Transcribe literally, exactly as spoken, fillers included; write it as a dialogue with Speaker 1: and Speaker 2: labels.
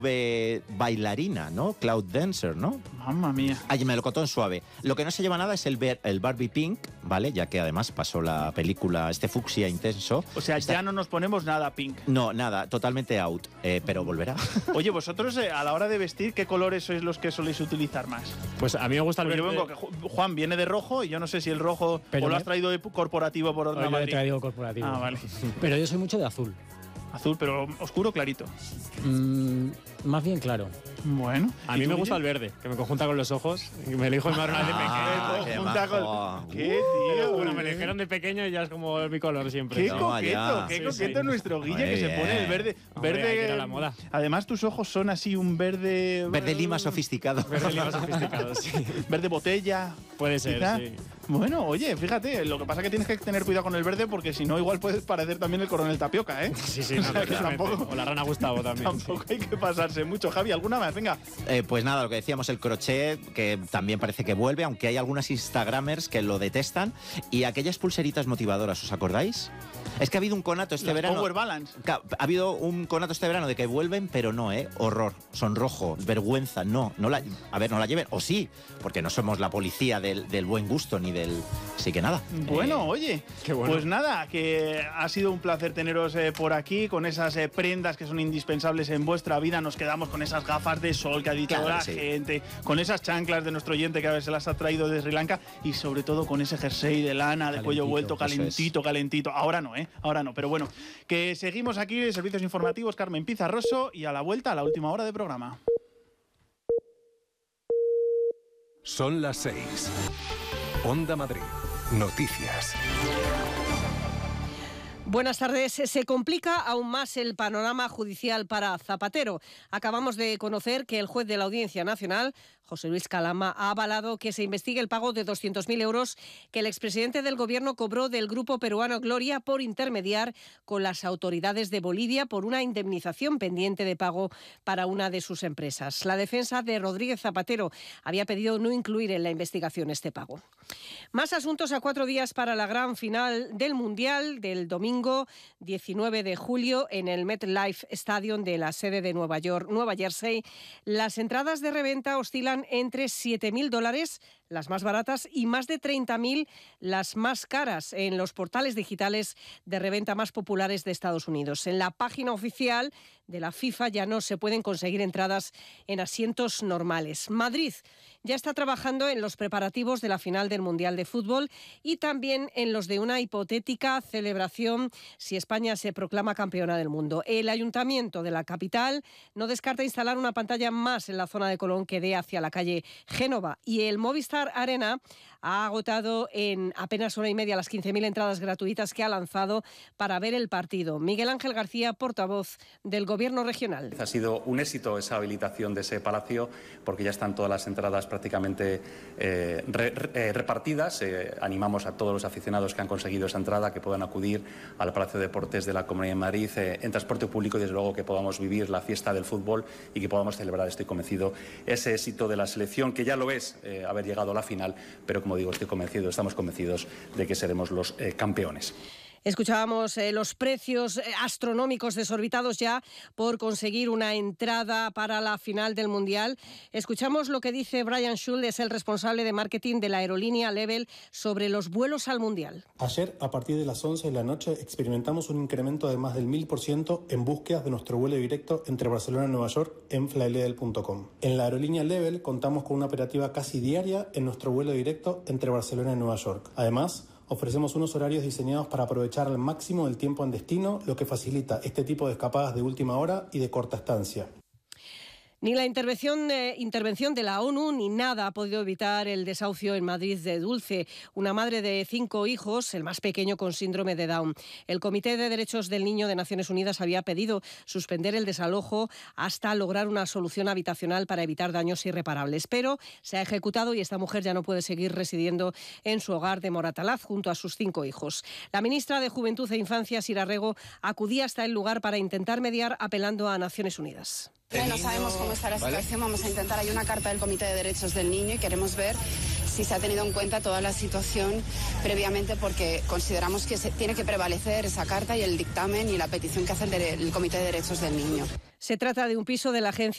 Speaker 1: Eh, bailarina, ¿no? Cloud Dancer, ¿no?
Speaker 2: Mamma mía.
Speaker 1: Ay, melocotón suave. Lo que no se lleva nada es el, el Barbie Pink, ¿vale? Ya que además pasó la película, este fucsia intenso.
Speaker 2: O sea,
Speaker 1: Está...
Speaker 2: ya no nos ponemos nada pink.
Speaker 1: No, nada, totalmente out, eh, pero volverá.
Speaker 2: Oye, vosotros eh, a la hora de vestir, ¿qué colores sois los que soléis utilizar más?
Speaker 3: Pues a mí me gusta el
Speaker 2: Porque
Speaker 3: verde.
Speaker 2: yo vengo que Juan viene de rojo y yo no sé si el rojo
Speaker 4: pero
Speaker 2: o lo
Speaker 4: me...
Speaker 2: has traído de corporativo por otra
Speaker 4: manera. Lo he
Speaker 2: Madrid.
Speaker 4: traído corporativo.
Speaker 2: Ah, vale.
Speaker 4: Pero yo soy mucho de azul.
Speaker 2: Azul, pero oscuro, clarito.
Speaker 4: Mm, más bien claro.
Speaker 2: Bueno.
Speaker 3: A mí me
Speaker 2: tú,
Speaker 3: gusta el verde, que me conjunta con los ojos. Y me elijo mi madre una vez de
Speaker 1: Ah,
Speaker 3: pequeño.
Speaker 1: qué
Speaker 2: Junta
Speaker 1: majo.
Speaker 2: con- ¿Qué, tío?
Speaker 3: Bueno, me eligieron de pequeño y ya es como mi color siempre.
Speaker 2: Qué
Speaker 1: No,
Speaker 2: coqueto,
Speaker 1: ya.
Speaker 2: qué
Speaker 3: Sí,
Speaker 2: coqueto
Speaker 3: sí.
Speaker 2: nuestro Guille
Speaker 1: Muy
Speaker 2: que se
Speaker 1: bien.
Speaker 2: pone el verde.
Speaker 3: Hombre,
Speaker 2: verde
Speaker 3: hay que ir a la moda.
Speaker 2: Además, tus ojos son así un verde.
Speaker 1: Verde lima sofisticado.
Speaker 3: Verde lima sofisticado, sí.
Speaker 2: Verde botella.
Speaker 3: Puede ser,
Speaker 2: quizá.
Speaker 3: sí.
Speaker 2: Bueno, oye, fíjate, lo que pasa es que tienes que tener cuidado con el verde porque si no, igual puedes parecer también el coronel Tapioca, ¿eh?
Speaker 3: Sí, sí,
Speaker 2: O
Speaker 3: no,
Speaker 2: sea, que
Speaker 3: totalmente.
Speaker 2: tampoco-
Speaker 3: O la rana Gustavo también.
Speaker 2: Tampoco hay que pasarse mucho. Javi, ¿alguna más? Venga.
Speaker 1: Eh, pues nada, lo que decíamos, el crochet, que también parece que vuelve, aunque hay algunas Instagramers que lo detestan. Y aquellas pulseritas motivadoras, ¿os acordáis? Es que ha habido un conato este
Speaker 2: Las
Speaker 1: verano.
Speaker 2: Power Balance.
Speaker 1: Ca- Ha habido un conato este verano de que vuelven, pero no, ¿eh? Horror, sonrojo, vergüenza, no. no la, a ver, no la lleven. O sí, porque no somos la policía del, del buen gusto ni del... Así que nada.
Speaker 2: Bueno,
Speaker 1: Eh,
Speaker 2: oye,
Speaker 3: qué bueno.
Speaker 2: pues nada, que ha sido un placer teneros eh, por aquí con esas eh, prendas que son indispensables en vuestra vida. Nos quedamos con esas gafas de sol que ha dicho
Speaker 1: Claro,
Speaker 2: la
Speaker 1: sí.
Speaker 2: gente, con esas chanclas de nuestro oyente que a ver se las ha traído de Sri Lanka y sobre todo con ese jersey de lana, de
Speaker 1: Calentito,
Speaker 2: cuello vuelto,
Speaker 1: eso es.
Speaker 2: calentito, calentito. Ahora no, ¿eh? Ahora no, pero bueno, que seguimos aquí, servicios informativos, Carmen Pizarroso, y a la vuelta a la última hora de programa.
Speaker 5: Son las seis. Onda Madrid. Noticias.
Speaker 6: Buenas tardes. Se complica aún más el panorama judicial para Zapatero. Acabamos de conocer que el juez de la Audiencia Nacional, José Luis Calama, ha avalado que se investigue el pago de doscientos mil euros que el expresidente del Gobierno cobró del grupo peruano Gloria por intermediar con las autoridades de Bolivia por una indemnización pendiente de pago para una de sus empresas. La defensa de Rodríguez Zapatero había pedido no incluir en la investigación este pago. Más asuntos a cuatro días para la gran final del Mundial del domingo diecinueve de julio en el MetLife Stadium de la sede de Nueva York, Nueva Jersey. Las entradas de reventa oscilan entre siete mil dólares, las más baratas, y más de treinta mil, las más caras, en los portales digitales de reventa más populares de Estados Unidos. En la página oficial de la FIFA ya no se pueden conseguir entradas en asientos normales. Madrid ya está trabajando en los preparativos de la final del Mundial de Fútbol y también en los de una hipotética celebración si España se proclama campeona del mundo. El Ayuntamiento de la capital no descarta instalar una pantalla más en la zona de Colón que dé hacia la calle Génova, y el Movistar Arena ha agotado en apenas hora y media las quince mil entradas gratuitas que ha lanzado para ver el partido. Miguel Ángel García, portavoz del Gobierno regional.
Speaker 7: Ha sido un éxito esa habilitación de ese palacio porque ya están todas las entradas prácticamente eh, re, re, repartidas. Eh, animamos a todos los aficionados que han conseguido esa entrada que puedan acudir al Palacio de Deportes de la Comunidad de Madrid eh, en transporte público y desde luego que podamos vivir la fiesta del fútbol y que podamos celebrar, estoy convencido, ese éxito de la selección que ya lo es eh, haber llegado a la final, pero como digo, estoy convencido, estamos convencidos de que seremos los eh, campeones.
Speaker 6: Escuchábamos eh, los precios eh, astronómicos desorbitados ya por conseguir una entrada para la final del Mundial. Escuchamos lo que dice Brian Schulz, es el responsable de marketing de la aerolínea Level, sobre los vuelos al Mundial.
Speaker 8: Ayer, a partir de las once de la noche, experimentamos un incremento de más del mil por ciento en búsquedas de nuestro vuelo directo entre Barcelona y Nueva York en flylevel punto com. En la aerolínea Level contamos con una operativa casi diaria en nuestro vuelo directo entre Barcelona y Nueva York. Además, ofrecemos unos horarios diseñados para aprovechar al máximo el tiempo en destino, lo que facilita este tipo de escapadas de última hora y de corta estancia.
Speaker 6: Ni la intervención, eh, intervención de la ONU ni nada ha podido evitar el desahucio en Madrid de Dulce, una madre de cinco hijos, el más pequeño con síndrome de Down. El Comité de Derechos del Niño de Naciones Unidas había pedido suspender el desalojo hasta lograr una solución habitacional para evitar daños irreparables, pero se ha ejecutado y esta mujer ya no puede seguir residiendo en su hogar de Moratalaz junto a sus cinco hijos. La ministra de Juventud e Infancia, Sira Rego, acudía hasta el lugar para intentar mediar apelando a Naciones Unidas.
Speaker 9: No sabemos cómo está la situación, vamos a intentar, hay una carta del Comité de Derechos del Niño y queremos ver si se ha tenido en cuenta toda la situación previamente porque consideramos que se tiene que prevalecer esa carta y el dictamen y la petición que hace el, de, el Comité de Derechos del Niño.
Speaker 6: Se trata de un piso de la agencia